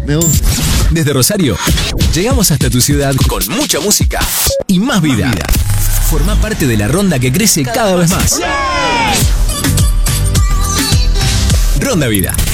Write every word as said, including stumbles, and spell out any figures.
Me gusta. Desde Rosario, llegamos hasta tu ciudad con mucha música y más vida. Forma parte de la ronda que crece cada vez más. Ronda Vida.